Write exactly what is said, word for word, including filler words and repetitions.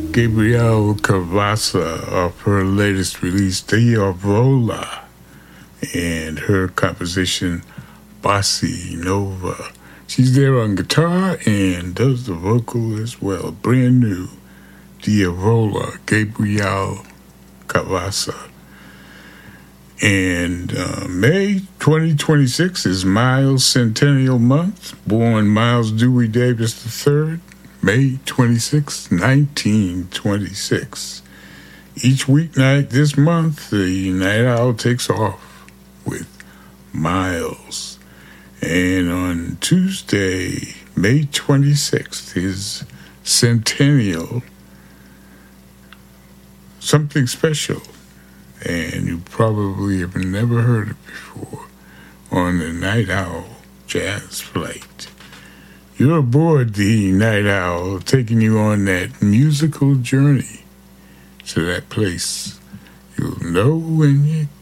Gabrielle Cavassa off her latest release, Diavola, and her composition, Bossa Nova. She's there on guitar and does the vocal as well. Brand new, Diavola, Gabrielle Cavassa. And uh, May twenty twenty-six is Miles' Centennial Month. Born Miles Dewey Davis the third, May twenty-sixth, nineteen twenty-six. Each weeknight this month, the Night Owl takes off with Miles. And on Tuesday, May twenty-sixth, his centennial, something special. And you probably have never heard it before on the Night Owl Jazz Flight. You're aboard the Night Owl, taking you on that musical journey to that place you'll know when you